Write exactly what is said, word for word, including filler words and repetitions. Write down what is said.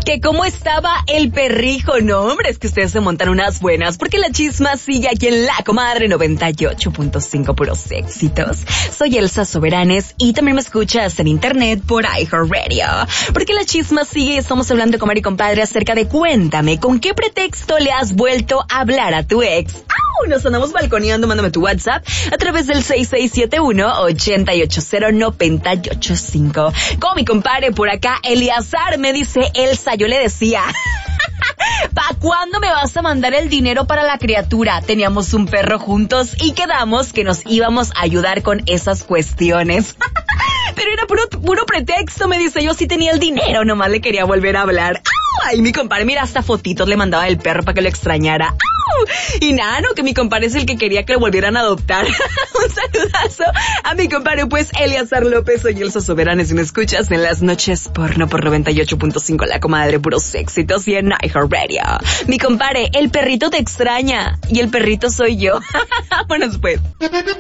Que cómo estaba el perrijo. No, hombre, es que ustedes se montan unas buenas, porque la chisma sigue aquí en La Comadre noventa y ocho punto cinco, puros éxitos. Soy Elsa Soberanes y también me escuchas en internet por iHeartRadio. Porque la chisma sigue y estamos hablando, comadre y compadre, acerca de cuéntame, ¿con qué pretexto le has vuelto a hablar a tu ex? ¡Au! Nos andamos balconeando, mándame tu WhatsApp a través del seis seis siete uno, ocho ocho cero, nueve ocho cinco. Como mi compadre por acá, Eliazar, me dice, Elsa, yo le decía, ¿pa' cuándo me vas a mandar el dinero para la criatura? Teníamos un perro juntos y quedamos que nos íbamos a ayudar con esas cuestiones. Pero era puro, puro pretexto, me dice, yo sí tenía el dinero, nomás le quería volver a hablar. Ay, mi compadre, mira, hasta fotitos le mandaba del perro para que lo extrañara. ¡Au! Y nada, no, que mi compadre es el que quería que lo volvieran a adoptar. Un saludazo a mi compadre, pues, Eliazar López. Soy Elsa Soberanes y me escuchas en las noches porno por noventa y ocho punto cinco, La Comadre, puros éxitos, y en iHeartRadio. Mi compadre, el perrito te extraña y el perrito soy yo. Bueno, pues.